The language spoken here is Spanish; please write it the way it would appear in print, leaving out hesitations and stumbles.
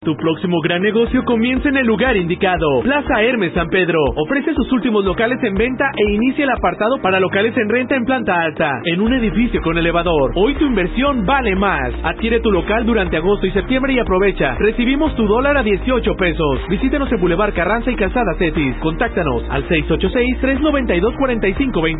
Tu próximo gran negocio comienza en el lugar indicado. Plaza Hermes San Pedro ofrece sus últimos locales en venta e inicia el apartado para locales en renta en planta alta, en un edificio con elevador. Hoy tu inversión vale más. Adquiere tu local durante agosto y septiembre y aprovecha. Recibimos tu dólar a 18 pesos. Visítenos en Boulevard Carranza y Calzada Cetis. Contáctanos al 686-392-4520.